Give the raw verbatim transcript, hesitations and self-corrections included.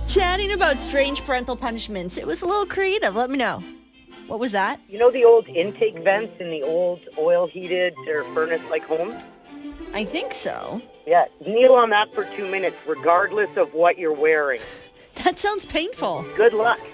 Chatting about strange parental punishments. It was a little creative. Let me know. What was that? You know the old intake vents in the old oil-heated or furnace-like homes? I think so. Yeah, kneel on that for two minutes, regardless of what you're wearing. That sounds painful. Good luck.